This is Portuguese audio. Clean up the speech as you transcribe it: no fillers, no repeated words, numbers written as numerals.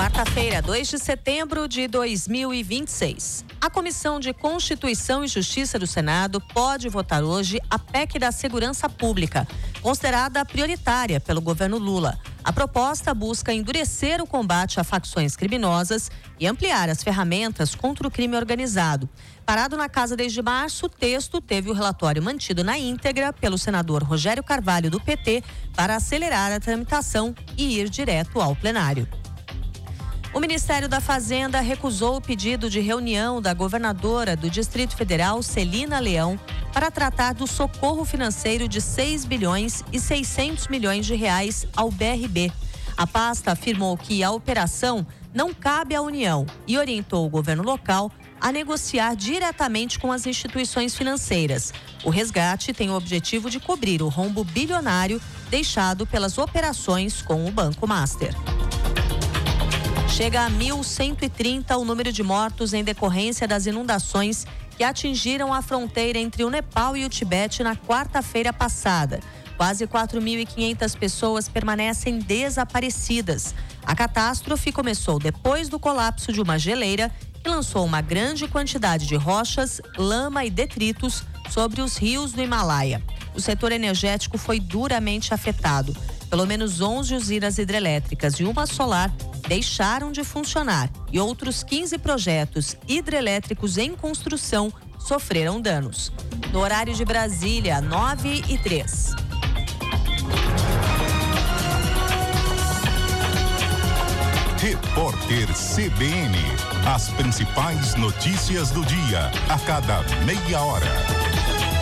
Quarta-feira, 2 de setembro de 2026. A Comissão de Constituição e Justiça do Senado pode votar hoje a PEC da Segurança Pública, considerada prioritária pelo governo Lula. A proposta busca endurecer o combate a facções criminosas e ampliar as ferramentas contra o crime organizado. Parado na casa desde março, o texto teve o relatório mantido na íntegra pelo senador Rogério Carvalho, do PT, para acelerar a tramitação e ir direto ao plenário. O Ministério da Fazenda recusou o pedido de reunião da governadora do Distrito Federal, Celina Leão, para tratar do socorro financeiro de 6 bilhões e 600 milhões de reais ao BRB. A pasta afirmou que a operação não cabe à União e orientou o governo local a negociar diretamente com as instituições financeiras. O resgate tem o objetivo de cobrir o rombo bilionário deixado pelas operações com o Banco Master. Chega a 1.130 o número de mortos em decorrência das inundações que atingiram a fronteira entre o Nepal e o Tibete na quarta-feira passada. Quase 4.500 pessoas permanecem desaparecidas. A catástrofe começou depois do colapso de uma geleira que lançou uma grande quantidade de rochas, lama e detritos sobre os rios do Himalaia. O setor energético foi duramente afetado. Pelo menos 11 usinas hidrelétricas e uma solar deixaram de funcionar e outros 15 projetos hidrelétricos em construção sofreram danos. No horário de Brasília, 9h03. Repórter CBN. As principais notícias do dia, a cada meia hora.